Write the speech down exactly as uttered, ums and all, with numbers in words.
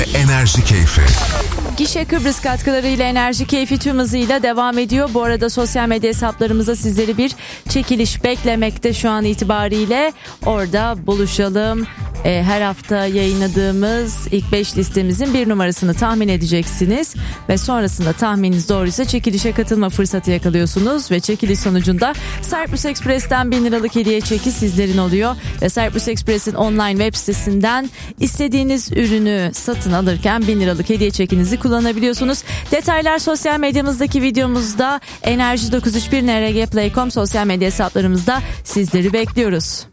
Enerji Keyfi. Gişe Kıbrıs katkılarıyla Enerji Keyfi tüm hızıyla devam ediyor. Bu arada sosyal medya hesaplarımıza sizleri bir çekiliş beklemekte şu an itibariyle. Orada buluşalım. E, her hafta yayınladığımız ilk beş listemizin bir numarasını tahmin edeceksiniz. Ve sonrasında tahmininiz doğruysa çekilişe katılma fırsatı yakalıyorsunuz. Ve çekiliş sonucunda Cyprus Express'ten bin liralık hediye çeki sizlerin oluyor. Ve Cyprus Express'in online web sitesinden istediğiniz ürünü satın alırken bin liralık hediye çekinizi kullanabiliyorsunuz. Detaylar sosyal medyamızdaki videomuzda, enerji dokuz üç bir nokta n r g play nokta com sosyal medya hesaplarımızda sizleri bekliyoruz.